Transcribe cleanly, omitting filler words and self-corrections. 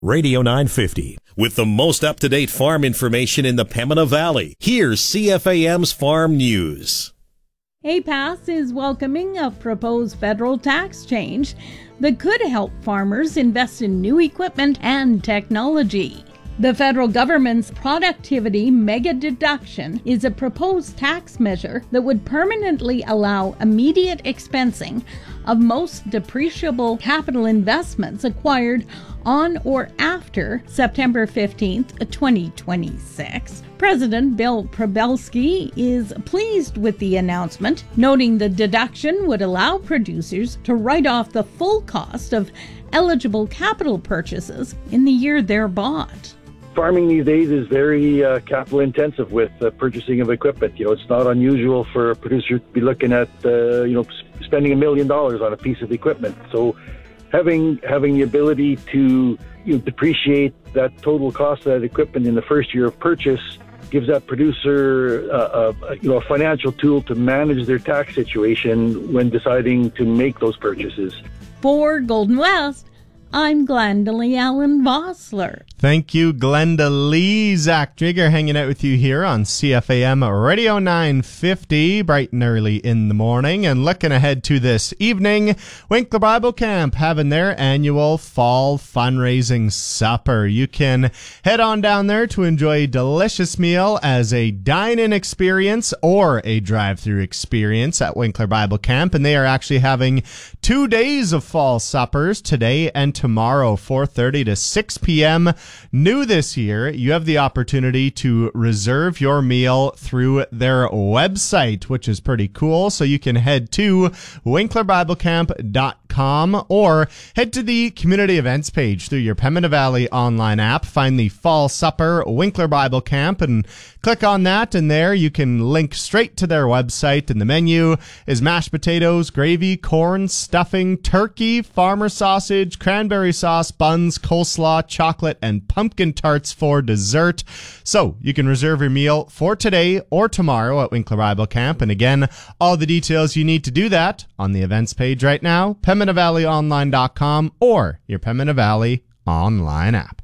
Radio 950, with the most up-to-date farm information in the Pembina Valley. Here's CFAM's Farm News. APAS is welcoming a proposed federal tax change that could help farmers invest in new equipment and technology. The federal government's productivity mega deduction is a proposed tax measure that would permanently allow immediate expensing of most depreciable capital investments acquired on or after September 15th, 2026. President Bill Probelski is pleased with the announcement, noting the deduction would allow producers to write off the full cost of eligible capital purchases in the year they're bought. Farming these days is very capital intensive with purchasing of equipment. It's not unusual for a producer to be looking at, spending $1 million on a piece of equipment. So having the ability to depreciate that total cost of that equipment in the first year of purchase gives that producer a financial tool to manage their tax situation when deciding to make those purchases. For Golden West, I'm Glenda Lee Allen Vossler. Thank you, Glenda Lee. Zach Jigger hanging out with you here on CFAM Radio 950, bright and early in the morning. And looking ahead to this evening, Winkler Bible Camp having their annual fall fundraising supper. You can head on down there to enjoy a delicious meal as a dine-in experience or a drive-through experience at Winkler Bible Camp. And they are actually having 2 days of fall suppers today and tomorrow, 4:30 to 6 p.m. New this year, you have the opportunity to reserve your meal through their website, which is pretty cool. So you can head to winklerbiblecamp.com or head to the community events page through your Pembina Valley online app. Find the Fall Supper Winkler Bible Camp and click on that, and there you can link straight to their website. And the menu is mashed potatoes, gravy, corn, stuffing, turkey, farmer sausage, cranberry sauce, buns, coleslaw, chocolate, and pumpkin tarts for dessert. So you can reserve your meal for today or tomorrow at Winkler Bible Camp. And again, all the details you need to do that on the events page right now, PembinaValleyOnline.com or your Pembina Valley online app.